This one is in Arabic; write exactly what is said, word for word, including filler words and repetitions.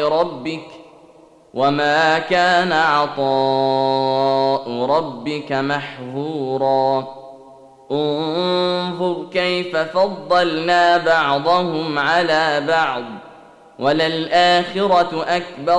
ربك وما كان عطاء ربك محظورا انظر كيف فضلنا بعضهم على بعض وللآخرة أكبر